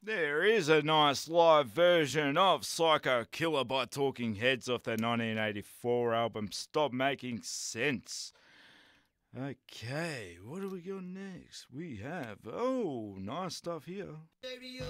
There is a nice live version of Psycho Killer by Talking Heads off their 1984 album Stop Making Sense. Okay, what do we got next? We have, nice stuff here.